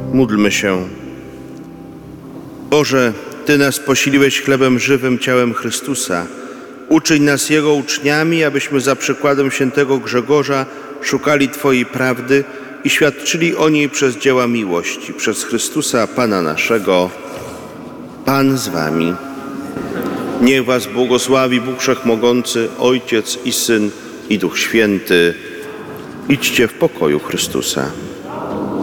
Módlmy się. Boże, Ty nas posiliłeś chlebem żywym, ciałem Chrystusa. Uczyń nas Jego uczniami, abyśmy za przykładem świętego Grzegorza szukali Twojej prawdy i świadczyli o niej przez dzieła miłości. Przez Chrystusa, Pana naszego. Pan z Wami. Niech Was błogosławi Bóg Wszechmogący, Ojciec i Syn, i Duch Święty. Idźcie w pokoju Chrystusa.